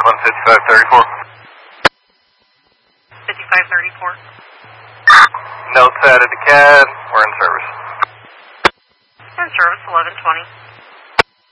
15534. 5534. Notes added to CAD. We're in service. In service, 1120.